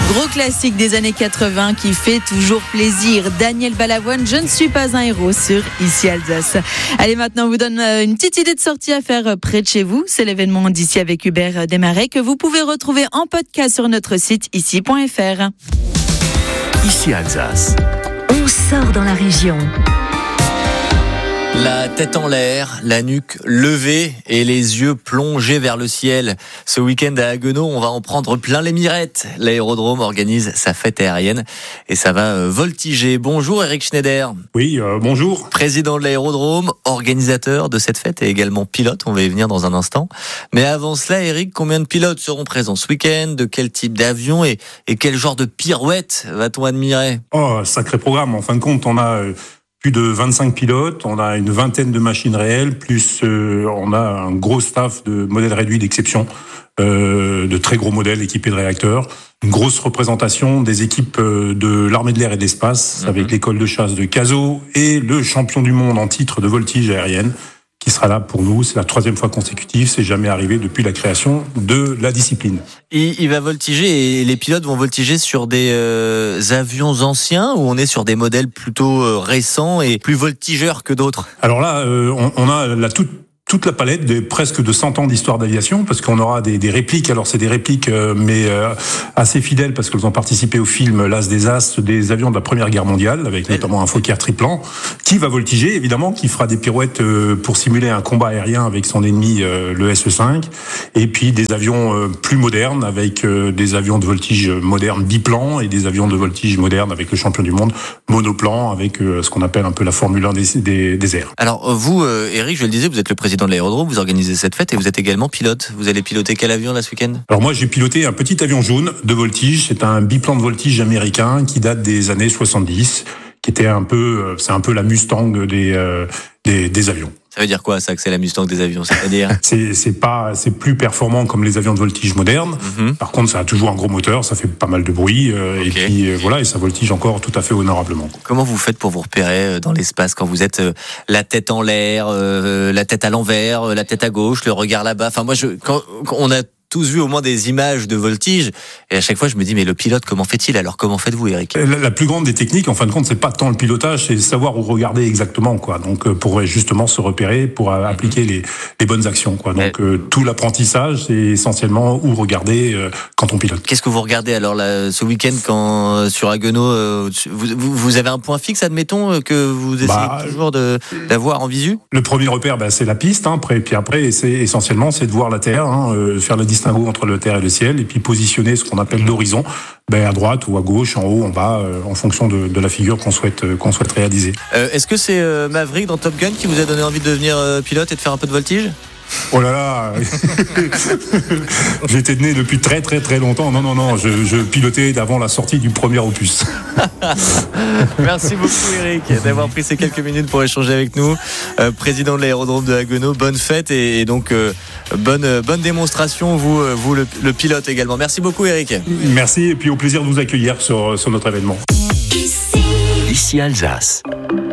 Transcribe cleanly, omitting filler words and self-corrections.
Gros classique des années 80 qui fait toujours plaisir. Daniel Balavoine, Je ne suis pas un héros sur Ici Alsace. Allez, maintenant, on vous donne une petite idée de sortie à faire près de chez vous. C'est l'événement d'Ici avec Hubert Desmarais que vous pouvez retrouver en podcast sur notre site ici.fr. Ici Alsace. On sort dans la région. La tête en l'air, la nuque levée et les yeux plongés vers le ciel. Ce week-end à Haguenau, on va en prendre plein les mirettes. L'aérodrome organise sa fête aérienne et ça va voltiger. Bonjour Eric Schneider. Oui, bonjour. Président de l'aérodrome, organisateur de cette fête et également pilote. On va y venir dans un instant. Mais avant cela, Eric, combien de pilotes seront présents ce week-end? De quel type d'avion et quel genre de pirouette va-t-on admirer? Oh, sacré programme. En fin de compte, on a plus de 25 pilotes, on a une vingtaine de machines réelles, plus on a un gros staff de modèles réduits d'exception, de très gros modèles équipés de réacteurs. Une grosse représentation des équipes de l'armée de l'air et de l'espace, avec l'école de chasse de Cazaux et le champion du monde en titre de voltige aérienne, qui sera là pour nous. C'est la 3e fois consécutive, c'est jamais arrivé depuis la création de la discipline. Il va voltiger et les pilotes vont voltiger sur des avions anciens ou on est sur des modèles plutôt récents et plus voltigeurs que d'autres? Alors là, on a toute la palette de presque de 100 ans d'histoire d'aviation, parce qu'on aura des répliques. Alors c'est des répliques, mais assez fidèles, parce qu'elles ont participé au film L'As des As, des avions de la Première Guerre mondiale, avec notamment un Fokker triplan, qui va voltiger, évidemment, qui fera des pirouettes pour simuler un combat aérien avec son ennemi, le SE5, et puis des avions plus modernes, avec des avions de voltige modernes biplans, et des avions de voltige modernes avec le champion du monde monoplan, avec ce qu'on appelle un peu la Formule 1 des airs. Alors vous, Eric, je le disais, vous êtes le président de l'aérodrome, vous organisez cette fête et vous êtes également pilote. Vous allez piloter quel avion là ce week-end? Alors moi j'ai piloté un petit avion jaune de voltige, c'est un biplan de voltige américain qui date des années 70, qui était c'est un peu la Mustang des avions. Ça veut dire quoi ça, que c'est la Mustang des avions? C'est-à-dire c'est plus performant comme les avions de voltige modernes. Par contre, ça a toujours un gros moteur, ça fait pas mal de bruit, et puis voilà, et ça voltige encore tout à fait honorablement. Comment vous faites pour vous repérer dans l'espace quand vous êtes la tête en l'air, la tête à l'envers, la tête à gauche, le regard là-bas? Enfin moi, quand on a tous vu au moins des images de voltige et à chaque fois je me dis mais le pilote comment fait-il? Alors comment faites-vous, Eric? La plus grande des techniques en fin de compte, c'est pas tant le pilotage, c'est savoir où regarder exactement, quoi. Donc pour justement se repérer, pour appliquer les bonnes actions, quoi. Donc tout l'apprentissage, c'est essentiellement où regarder quand on pilote. Qu'est-ce que vous regardez alors là, ce week-end quand sur Haguenau, vous avez un point fixe, admettons, que vous essayez toujours d'avoir en visu? Le premier repère, c'est la piste, hein, puis après c'est essentiellement c'est de voir la terre, hein, faire le distinguo entre le terre et le ciel, et puis positionner ce qu'on appelle l'horizon, à droite ou à gauche, en haut, en bas, en fonction de la figure qu'on souhaite réaliser. Est-ce que c'est Maverick dans Top Gun qui vous a donné envie de devenir pilote et de faire un peu de voltige? Oh là là, j'étais né depuis très très très longtemps. Non, je pilotais avant la sortie du premier opus. Merci beaucoup Eric d'avoir pris ces quelques minutes pour échanger avec nous. Président de l'aérodrome de Haguenau, bonne fête et donc bonne démonstration, vous le pilote également. Merci beaucoup Eric. Merci et puis au plaisir de vous accueillir sur notre événement. Ici Alsace.